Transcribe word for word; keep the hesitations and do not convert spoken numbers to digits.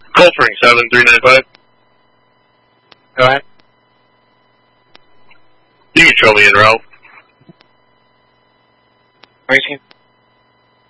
Gulfing seven three nine five. Go ahead. You can show me en route. Racing.